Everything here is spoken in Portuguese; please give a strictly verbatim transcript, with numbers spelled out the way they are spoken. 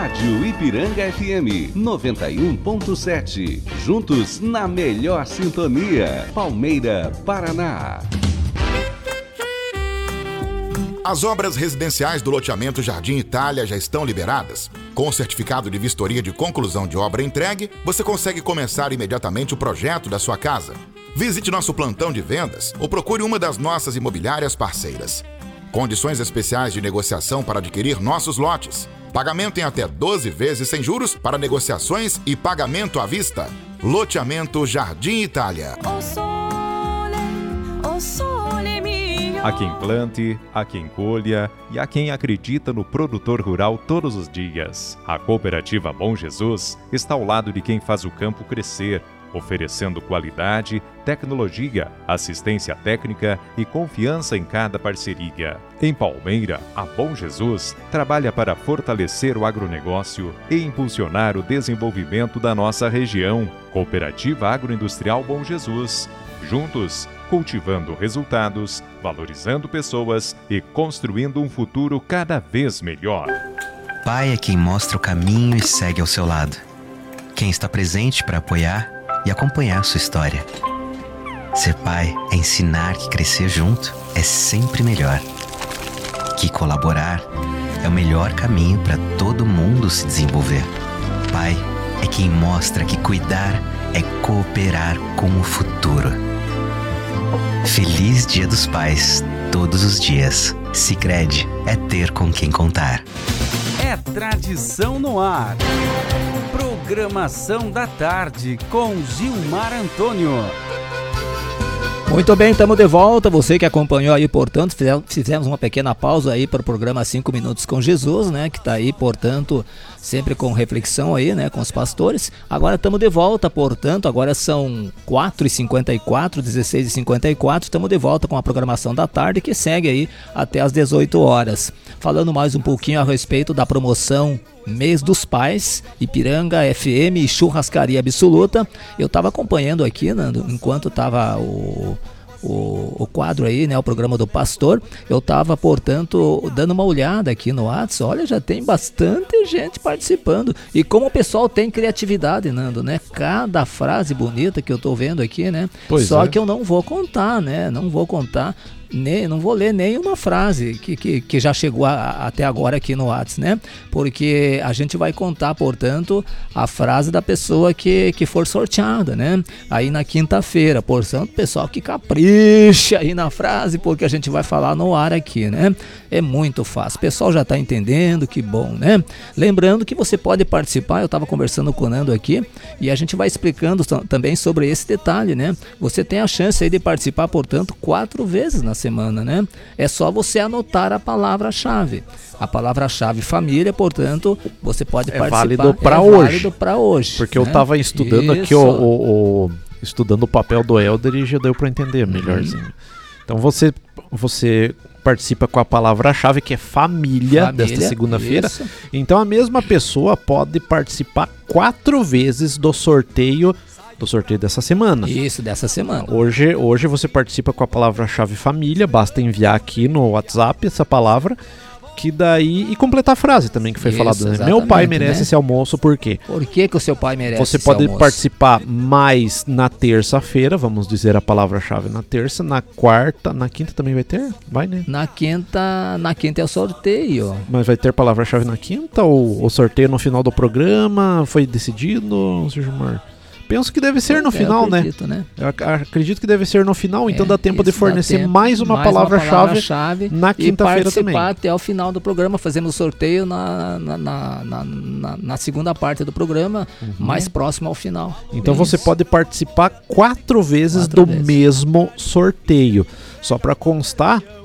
Rádio Ipiranga F M noventa e um ponto sete. Juntos na melhor sintonia. Palmeira, Paraná. As obras residenciais do loteamento Jardim Itália já estão liberadas. Com o certificado de vistoria de conclusão de obra entregue, você consegue começar imediatamente o projeto da sua casa. Visite nosso plantão de vendas ou procure uma das nossas imobiliárias parceiras. Condições especiais de negociação para adquirir nossos lotes. Pagamento em até doze vezes sem juros para negociações e pagamento à vista. Loteamento Jardim Itália. O sole, o sole mio. Há quem plante, há quem colha e há quem acredita no produtor rural todos os dias. A Cooperativa Bom Jesus está ao lado de quem faz o campo crescer, oferecendo qualidade, tecnologia, assistência técnica e confiança em cada parceria. Em Palmeira, a Bom Jesus trabalha para fortalecer o agronegócio e impulsionar o desenvolvimento da nossa região. Cooperativa Agroindustrial Bom Jesus. Juntos, cultivando resultados, valorizando pessoas e construindo um futuro cada vez melhor. Pai é quem mostra o caminho e segue ao seu lado. Quem está presente para apoiar e acompanhar sua história. Ser pai é ensinar que crescer junto é sempre melhor. Que colaborar é o melhor caminho para todo mundo se desenvolver. Pai é quem mostra que cuidar é cooperar com o futuro. Feliz Dia dos Pais, todos os dias. Sicredi é ter com quem contar. É tradição no ar. Programação da tarde com Gilmar Antônio. Muito bem, estamos de volta. Você que acompanhou aí, portanto, fizemos uma pequena pausa aí para o programa cinco minutos com Jesus, né? Que está aí, portanto, sempre com reflexão aí, né? Com os pastores. Agora estamos de volta, portanto, agora são quatro e cinquenta e quatro, dezesseis e cinquenta e quatro. Estamos de volta com a programação da tarde que segue aí até às dezoito horas. Falando mais um pouquinho a respeito da promoção Mês dos Pais, Ipiranga F M e Churrascaria Absoluta. Eu estava acompanhando aqui, Nando, enquanto estava o, o, o quadro aí, né, o programa do pastor. Eu estava, portanto, dando uma olhada aqui no WhatsApp. Olha, já tem bastante gente participando. E como o pessoal tem criatividade, Nando, né? Cada frase bonita que eu estou vendo aqui, né? Pois Só é. que eu não vou contar, né? Não vou contar. Nem, não vou ler nenhuma frase que, que, que já chegou a, a, até agora aqui no WhatsApp, né? Porque a gente vai contar, portanto, a frase da pessoa que, que for sorteada, né? Aí na quinta-feira, portanto, pessoal que capricha aí na frase, porque a gente vai falar no ar aqui, né? É muito fácil. O pessoal já tá entendendo, que bom, né? Lembrando que você pode participar, eu tava conversando com o Nando aqui, e a gente vai explicando t- também sobre esse detalhe, né? Você tem a chance aí de participar, portanto, quatro vezes na semana, né? É só você anotar a palavra-chave. A palavra-chave família, portanto, você pode É participar. válido para é hoje. válido para hoje. Porque né? eu tava estudando Isso. aqui o, o, o- estudando o papel do Helder e já deu para entender melhorzinho. Uhum. Então você você participa com a palavra-chave que é família, Família, desta segunda-feira. isso. Então a mesma pessoa pode participar quatro vezes do sorteio do sorteio dessa semana. Isso, dessa semana. Hoje, hoje você participa com a palavra-chave família, basta enviar aqui no WhatsApp essa palavra, que daí, e completar a frase também que foi Isso, falado, né? Meu pai merece, né, esse almoço, por quê? Por que que o seu pai merece Você esse pode almoço? participar mais na terça-feira, vamos dizer a palavra-chave na terça, na quarta, na quinta também vai ter? Vai, né? Na quinta, na quinta é o sorteio. Mas vai ter palavra-chave na quinta ou o sorteio no final do programa? Foi decidido, senhor Gilmar? Penso que deve ser no É, final, eu acredito, né? né? Eu ac- acredito que deve ser no final, então É, dá tempo de isso, dá fornecer tempo. mais uma Mais palavra-chave palavra-chave na quinta-feira e também. participar até o final do programa, fazendo o sorteio na, na, na, na, na- na segunda parte do programa, Uhum. mais próximo ao final. Então Isso. você pode participar quatro vezes Quatro do vezes. mesmo sorteio. Só para constar,